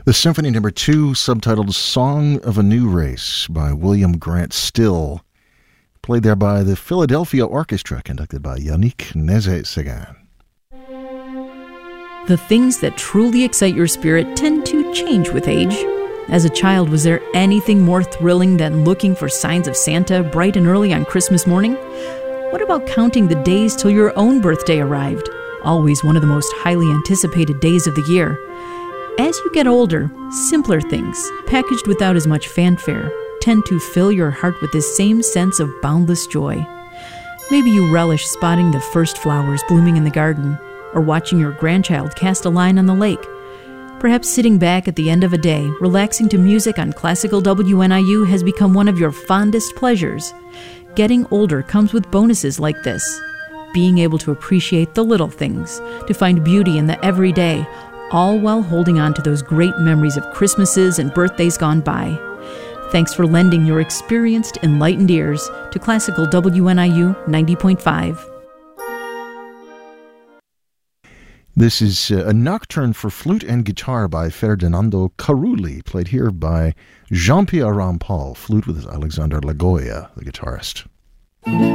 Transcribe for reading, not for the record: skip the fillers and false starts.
The Symphony No. 2, subtitled Song of a New Race by William Grant Still, played there by the Philadelphia Orchestra, conducted by Yannick Nézet-Séguin. The things that truly excite your spirit tend to change with age. As a child, was there anything more thrilling than looking for signs of Santa bright and early on Christmas morning? What about counting the days till your own birthday arrived? Always one of the most highly anticipated days of the year. As you get older, simpler things, packaged without as much fanfare, tend to fill your heart with this same sense of boundless joy. Maybe you relish spotting the first flowers blooming in the garden, or watching your grandchild cast a line on the lake. Perhaps sitting back at the end of a day, relaxing to music on classical WNIU has become one of your fondest pleasures. Getting older comes with bonuses like this. Being able to appreciate the little things, to find beauty in the everyday, all while holding on to those great memories of Christmases and birthdays gone by. Thanks for lending your experienced, enlightened ears to Classical WNIU 90.5. This is a nocturne for flute and guitar by Ferdinando Carulli, played here by Jean-Pierre Rampal, flute with Alexander Lagoya, the guitarist.